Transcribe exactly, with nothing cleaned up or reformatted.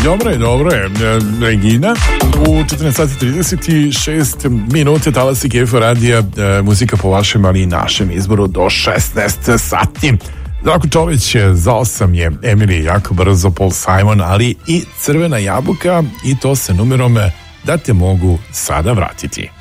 Dobro je, dobro je. Regina, u četrnaest sati trideset šest minute, talasi K F radija, muzika po vašem, ali i našem izboru do šesnaest sati. Zdravko Čolić, za osam je Emily, jako brzo, Paul Simon, ali i Crvena jabuka, i to sa numerom Da te mogu sada vratiti.